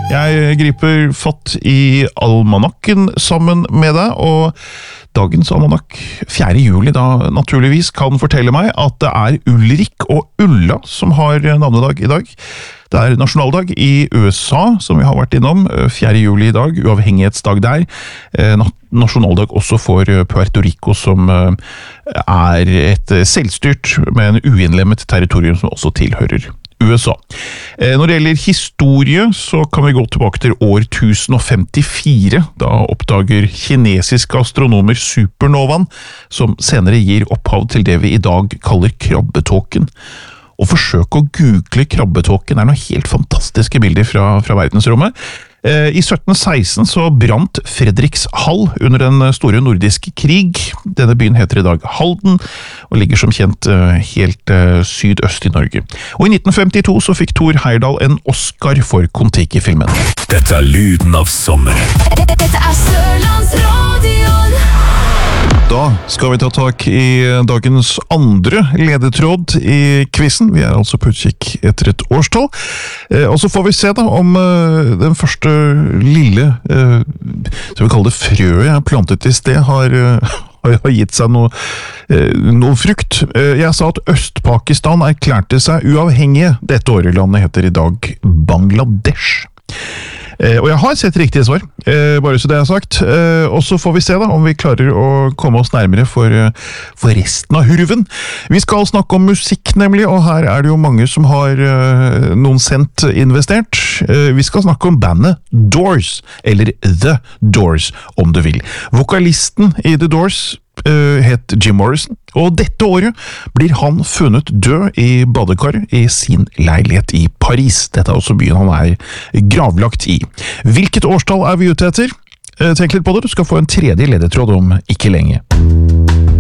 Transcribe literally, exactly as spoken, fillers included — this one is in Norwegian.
Jeg griper fatt i almanakken sammen med deg, og dagens almanakk, fjerde juli da naturligvis, kan fortelle meg at det er Ulrik og Ulla som har navnedag i dag. Det er nasjonaldag i U S A, som vi har vært innom, fjerde juli i dag, uavhengighetsdag der. Nasjonaldag også for Puerto Rico, som er et selvstyrt, men uinnlemmet territorium som også tilhører U S A. Når det gjelder historie, så kan vi gå tilbake til år tusen femtifire. Da oppdager kinesiske astronomer supernovaen, som senere gir opphav til det vi i dag kaller krabbetåken. Å forsøke å google krabbetåken er noen helt fantastiske bilder fra, fra verdensrommet. I sytten seksten så brant Fredrikshall under den store nordiske krig. Denne byen heter i dag Halden, og ligger som kjent helt sydøst i Norge. Og i nitten femtito så fikk Thor Heyerdahl en Oscar for Kon-Tiki-filmen. Dette er lyden av sommer. Dette er Sørlandsradion. Da skal vi ta tak i dagens andre ledetråd i quizen. Vi er altså på utkikk etter et årstall. Eh, og så får vi se da om eh, den første lille, eh, så vi kaller det frøet jeg plantet i sted, har, eh, har gitt seg noe, eh, noe frukt. Eh, jeg sa at Øst-Pakistan erklærte seg uavhengige. Dette årelandet heter i dag Bangladesh. Eh, og jeg har sett riktige svar, eh, bare så det er sagt. Eh, og så får vi se da om vi klarer å komme oss nærmere for, for resten av hurven. Vi skal snakke om musikk nemlig, og her er det jo mange som har eh, noen cent investert. Eh, vi skal snakke om bandet Doors, eller The Doors om du vil. Vokalisten i The Doors Uh, het Jim Morrison, og dette året blir han funnet død i badekaret i sin leilighet i Paris. Dette er også byen han er gravlagt i. Hvilket årstall er vi ute etter? Uh, tenk litt på det, du skal få en tredje ledetråd om ikke lenge.